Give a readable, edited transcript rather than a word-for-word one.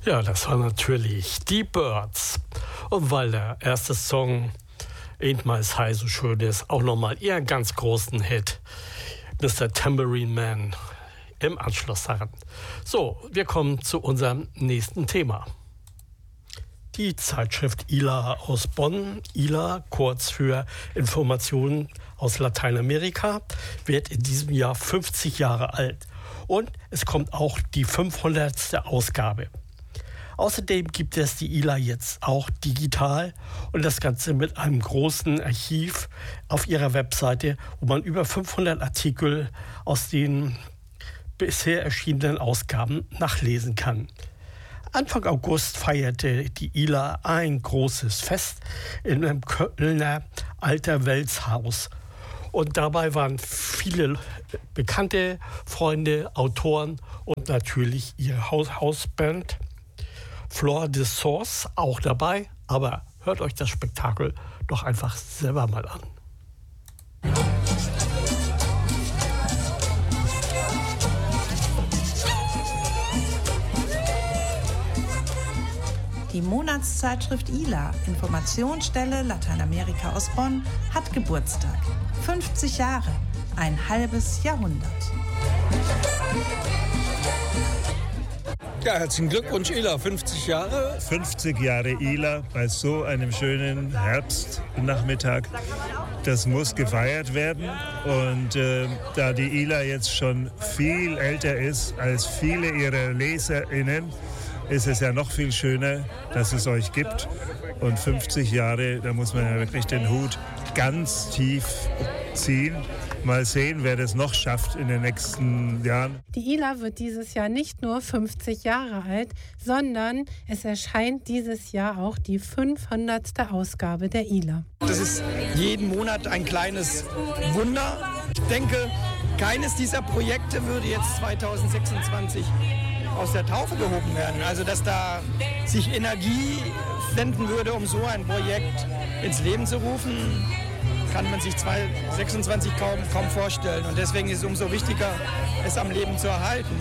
Ja, das war natürlich die Byrds. Und weil der erste Song Ain't My High so schön ist, auch nochmal ihren ganz großen Hit, Mr. Tambourine Man, im Anschluss daran. So, wir kommen zu unserem nächsten Thema. Die Zeitschrift ILA aus Bonn, ILA, kurz für Informationen aus Lateinamerika, wird in diesem Jahr 50 Jahre alt. Und es kommt auch die 500. Ausgabe. Außerdem gibt es die ILA jetzt auch digital und das Ganze mit einem großen Archiv auf ihrer Webseite, wo man über 500 Artikel aus den bisher erschienenen Ausgaben nachlesen kann. Anfang August feierte die ILA ein großes Fest in einem Kölner Alter Weltshaus. Und dabei waren viele bekannte Freunde, Autoren und natürlich ihre Hausband Flor de Source auch dabei. Aber hört euch das Spektakel doch einfach selber mal an. Die Monatszeitschrift ILA, Informationsstelle Lateinamerika aus Bonn, hat Geburtstag. 50 Jahre, ein halbes Jahrhundert. Ja, herzlichen Glückwunsch ILA, 50 Jahre. 50 Jahre ILA bei so einem schönen Herbstnachmittag. Das muss gefeiert werden. Und da die ILA jetzt schon viel älter ist als viele ihrer LeserInnen, ist es ja noch viel schöner, dass es euch gibt. Und 50 Jahre, da muss man ja wirklich den Hut ganz tief ziehen. Mal sehen, wer das noch schafft in den nächsten Jahren. Die ILA wird dieses Jahr nicht nur 50 Jahre alt, sondern es erscheint dieses Jahr auch die 500. Ausgabe der ILA. Das ist jeden Monat ein kleines Wunder. Ich denke, keines dieser Projekte würde jetzt 2026 aus der Taufe gehoben werden. Also dass da sich Energie wenden würde, um so ein Projekt ins Leben zu rufen, kann man sich 2026 kaum vorstellen. Und deswegen ist es umso wichtiger, es am Leben zu erhalten.